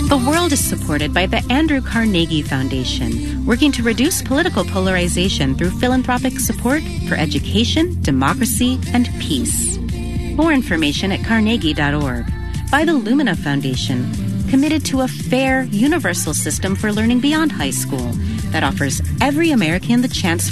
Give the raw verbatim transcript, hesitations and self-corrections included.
The world is supported by the Andrew Carnegie Foundation, working to reduce political polarization through philanthropic support for education, democracy, and peace. More information at carnegie dot org. By the Lumina Foundation, committed to a fair, universal system for learning beyond high school that offers every American the chance